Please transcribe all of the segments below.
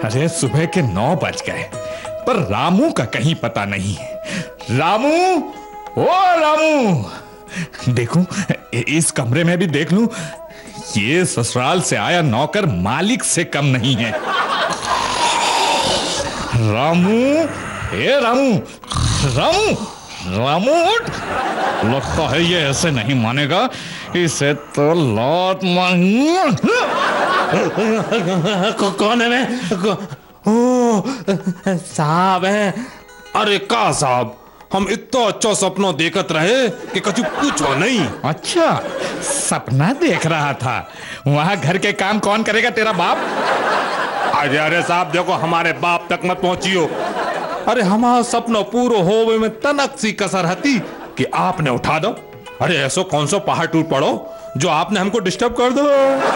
अरे सुबह के 9 बज गए पर रामू का कहीं पता नहीं। रामू, ओ रामू, देखूं इस कमरे में भी देख लूं, ये ससुराल से आया नौकर मालिक से कम नहीं है। रामू, ए रामू, रामू, रामू उठ। लगता है ये ऐसे नहीं मानेगा, इसे तो लात मार। कौन है? ओ साहब है। अरे का साहब, हम इतना अच्छा सपना देखत रहे कि कछु पूछो नहीं। अच्छा, सपना देख रहा था? वहां घर के काम कौन करेगा, तेरा बाप? अरे साहब देखो, हमारे बाप तक मत पहुंचियो। अरे हमारा सपना पूरा होवे में तनक सी कसर हती कि आपने उठा दो। अरे ऐसो कौन सा पहाड़ टूट पड़ो जो आपने हमको डिस्टर्ब कर दो।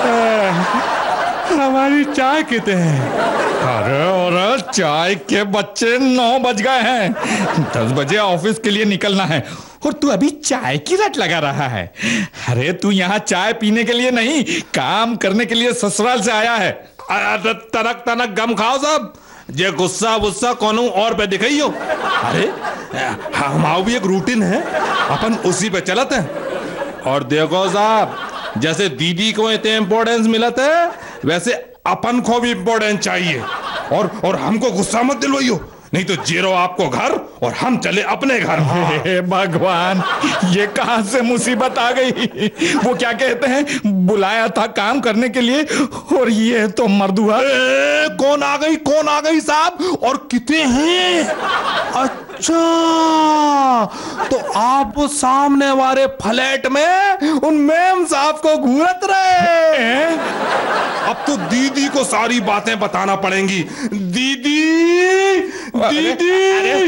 हमारी चाय कितने हैं? अरे और चाय के बच्चे 9 बज गए हैं, 10 बजे ऑफिस के लिए निकलना है और तू अभी चाय की रट लगा रहा है। अरे तू यहाँ चाय पीने के लिए नहीं, काम करने के लिए ससुराल से आया है। अरे तनक तनक गम खाओ साहब, ये गुस्सा वुस्सा कौनू और पे दिखाइयो। अरे हमारा भी एक रूटीन है, अपन उसी पे चलते हैं। और देखो साहब, जैसे दीदी को इतने इम्पोर्टेंस मिलता है वैसे अपन को भी इम्पोर्टेंस चाहिए। और हमको गुस्सा मत दिलवाइयो, नहीं तो जीरो आपको घर और हम चले अपने घर। हे भगवान, ये कहां से मुसीबत आ गई। वो क्या कहते हैं, बुलाया था काम करने के लिए और ये तो मर्दुआ। कौन आ गई साहब, और कितने हैं? अच्छा, तो आप वो सामने वाले फ्लैट में उन मैम साहब को घूरत रहे। अब तो दीदी को सारी बातें बताना पड़ेंगी। दीदी, दीदी,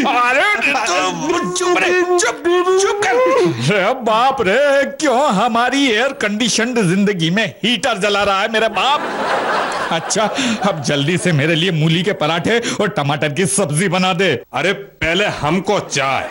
चुप कर। रे बाप रे, क्यों हमारी एयर कंडीशनड जिंदगी में हीटर जला रहा है मेरे बाप? अच्छा, अब जल्दी से मेरे लिए मूली के पराठे और टमाटर की सब्जी बना दे। अरे पहले हमको चाय।